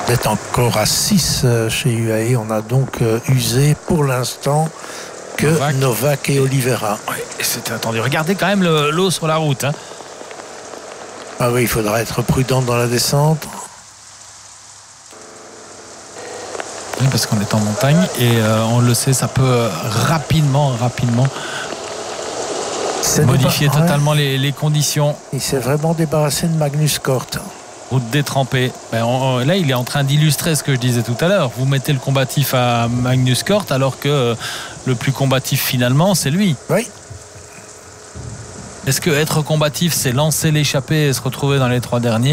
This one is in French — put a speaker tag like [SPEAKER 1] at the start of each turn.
[SPEAKER 1] On est encore à 6 chez UAE. On a donc usé pour l'instant que Novak et Oliveira.
[SPEAKER 2] Oui, et c'était attendu. Regardez quand même l'eau sur la route.
[SPEAKER 1] Ah oui, il faudra être prudent dans la descente.
[SPEAKER 2] Oui, parce qu'on est en montagne et on le sait, ça peut rapidement modifier totalement les conditions.
[SPEAKER 1] Il s'est vraiment débarrassé de Magnus Cort.
[SPEAKER 2] Route détrempée. Là, il est en train d'illustrer ce que je disais tout à l'heure. Vous mettez le combatif à Magnus Cort alors que le plus combatif finalement, c'est lui.
[SPEAKER 1] Oui.
[SPEAKER 2] Est-ce que être combatif, c'est lancer l'échappée et se retrouver dans les 3 derniers ?